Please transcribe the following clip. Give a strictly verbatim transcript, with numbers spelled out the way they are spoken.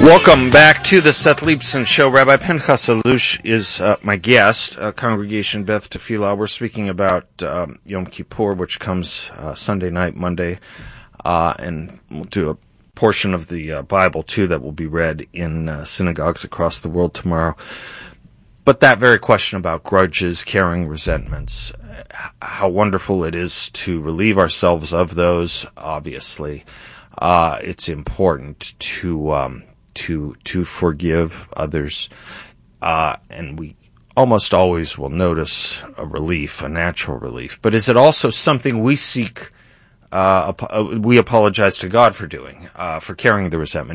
Welcome back to the Seth Leibson Show. Rabbi Pinchas Allouche is uh, my guest, uh, Congregation Beth Tefillah. We're speaking about um, Yom Kippur, which comes uh, Sunday night, Monday, uh, and we'll do a portion of the uh, Bible, too, that will be read in uh, synagogues across the world tomorrow. But that very question about grudges, carrying resentments, how wonderful it is to relieve ourselves of those, obviously. Uh, it's important to... Um, to to forgive others, uh, and we almost always will notice a relief, a natural relief. But is it also something we seek, uh, we apologize to God for doing, uh, for carrying the resentment?